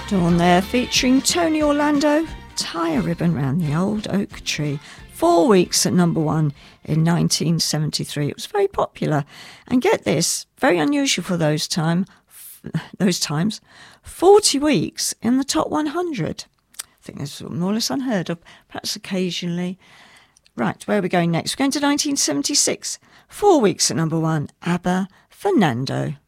Dawn there, featuring Tony Orlando, Tie a Ribbon Round the Old Oak Tree. 4 weeks at number one in 1973. It was very popular. And get this, very unusual for those times, 40 weeks in the top 100. I think that's more or less unheard of, perhaps occasionally. Right, where are we going next? We're going to 1976. 4 weeks at number one, ABBA, Fernando.